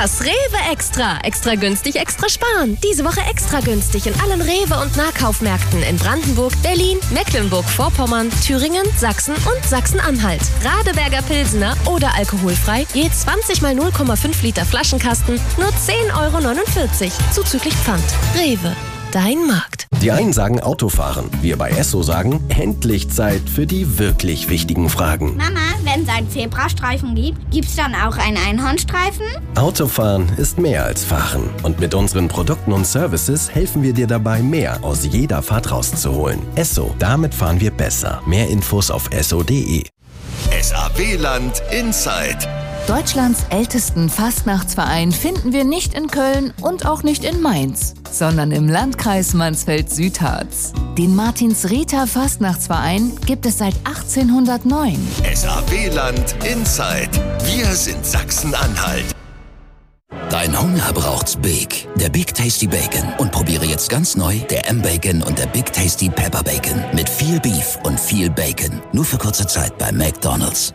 Das Rewe Extra. Extra günstig, extra sparen. Diese Woche extra günstig in allen Rewe- und Nahkaufmärkten in Brandenburg, Berlin, Mecklenburg-Vorpommern, Thüringen, Sachsen und Sachsen-Anhalt. Radeberger Pilsener oder alkoholfrei, je 20 mal 0,5 Liter Flaschenkasten, nur 10,49 € zuzüglich Pfand. Rewe, dein Markt. Die einen sagen Autofahren, wir bei Esso sagen, endlich Zeit für die wirklich wichtigen Fragen. Mama, wenn es einen Zebrastreifen gibt, gibt's dann auch einen Einhornstreifen? Autofahren ist mehr als Fahren. Und mit unseren Produkten und Services helfen wir dir dabei, mehr aus jeder Fahrt rauszuholen. Esso, damit fahren wir besser. Mehr Infos auf esso.de. SAW-Land Inside. Deutschlands ältesten Fastnachtsverein finden wir nicht in Köln und auch nicht in Mainz, sondern im Landkreis Mansfeld-Südharz. Den Martins-Rita Fastnachtsverein gibt es seit 1809. SAW-Land Inside. Wir sind Sachsen-Anhalt. Dein Hunger braucht's Big. Der Big Tasty Bacon. Und probiere jetzt ganz neu der M-Bacon und der Big Tasty Pepper Bacon. Mit viel Beef und viel Bacon. Nur für kurze Zeit bei McDonald's.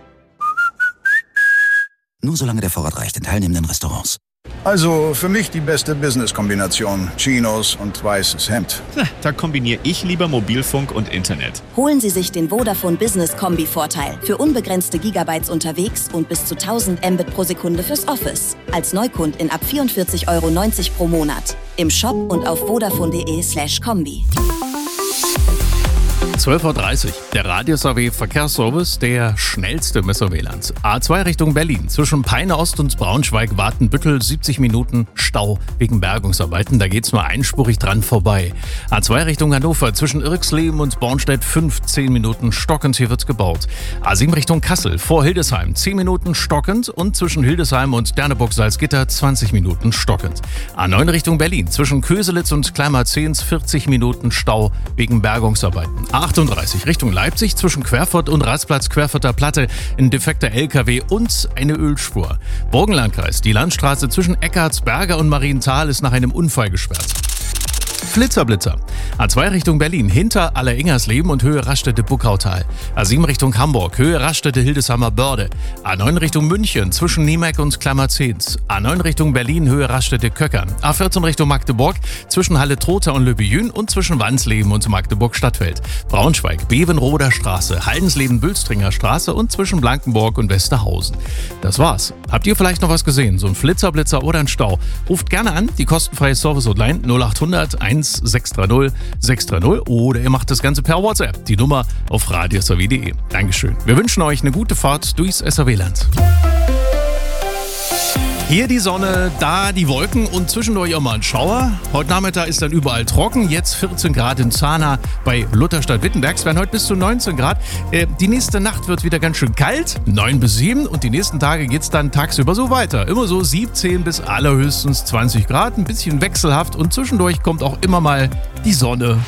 Nur solange der Vorrat reicht in teilnehmenden Restaurants. Also für mich die beste Business-Kombination. Chinos und weißes Hemd. Da kombiniere ich lieber Mobilfunk und Internet. Holen Sie sich den Vodafone Business Kombi-Vorteil. Für unbegrenzte Gigabytes unterwegs und bis zu 1000 Mbit pro Sekunde fürs Office. Als Neukundin ab 44,90 € pro Monat. Im Shop und auf vodafone.de/kombi. 12:30 Uhr. Der Radio-SAW Verkehrsservice, der schnellste im SAW-Land. A2 Richtung Berlin. Zwischen Peine Ost und Braunschweig-Wartenbüttel 70 Minuten Stau wegen Bergungsarbeiten. Da geht's nur einspurig dran vorbei. A2 Richtung Hannover. Zwischen Irxleben und Bornstedt 15 Minuten stockend. Hier wird's gebaut. A7 Richtung Kassel. Vor Hildesheim 10 Minuten stockend. Und zwischen Hildesheim und Derneburg-Salzgitter 20 Minuten stockend. A9 Richtung Berlin. Zwischen Köselitz und Kleinmarzehns 40 Minuten Stau wegen Bergungsarbeiten. A38 Richtung Leipzig zwischen Querfurt und Rastplatz Querfurter Platte ein defekter LKW und eine Ölspur. Burgenlandkreis, die Landstraße zwischen Eckartsberger und Marienthal ist nach einem Unfall gesperrt. Flitzer. A2 Richtung Berlin, hinter Alleringersleben und Höhe Raststätte-Buckautal. A7 Richtung Hamburg, Höhe Raststätte-Hildesheimer-Börde. A9 Richtung München, zwischen Niemeck und Klammerzehns. A9 Richtung Berlin, Höhe Raststätte-Köckern. A14 Richtung Magdeburg, zwischen Halle-Trotha und Löbejün und zwischen Wansleben und Magdeburg-Stadtfeld. Braunschweig, Bevenroder Straße, Haldensleben-Bülstringer Straße und zwischen Blankenburg und Westerhausen. Das war's. Habt ihr vielleicht noch was gesehen? So ein Flitzer oder ein Stau? Ruft gerne an, die kostenfreie Service-Hotline 0800 1630 630 oder ihr macht das Ganze per WhatsApp. Die Nummer auf radiosaw.de. Dankeschön. Wir wünschen euch eine gute Fahrt durchs SAW-Land. Hier die Sonne, da die Wolken und zwischendurch auch mal ein Schauer. Heute Nachmittag ist dann überall trocken. Jetzt 14 Grad in Zahna bei Lutherstadt-Wittenberg. Es werden heute bis zu 19 Grad. Die nächste Nacht wird wieder ganz schön kalt, 9 bis 7. Und die nächsten Tage geht es dann tagsüber so weiter. Immer so 17 bis allerhöchstens 20 Grad. Ein bisschen wechselhaft und zwischendurch kommt auch immer mal die Sonne.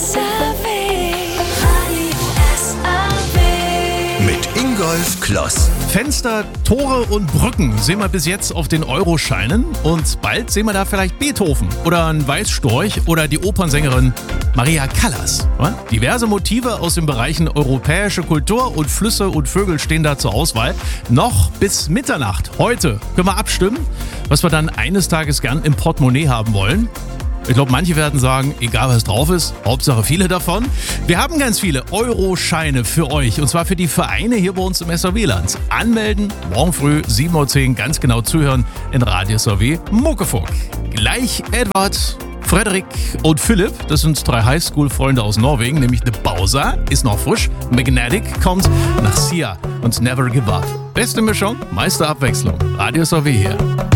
Mit Ingolf Kloss. Fenster, Tore und Brücken sehen wir bis jetzt auf den Euroscheinen und bald sehen wir da vielleicht Beethoven oder einen Weißstorch oder die Opernsängerin Maria Callas. Diverse Motive aus den Bereichen europäische Kultur und Flüsse und Vögel stehen da zur Auswahl. Noch bis Mitternacht heute können wir abstimmen, was wir dann eines Tages gern im Portemonnaie haben wollen. Ich glaube, manche werden sagen, egal was drauf ist, Hauptsache viele davon. Wir haben ganz viele Euroscheine für euch und zwar für die Vereine hier bei uns im SAW-Land. Anmelden, morgen früh 7:10 Uhr, ganz genau zuhören in Radio SAW Muckefuck. Gleich Edward, Frederik und Philipp, das sind 3 Highschool-Freunde aus Norwegen, nämlich The Bowser, ist noch frisch, Magnetic kommt nach Sia und Never Give Up. Beste Mischung, meiste Abwechslung. Radio SAW hier.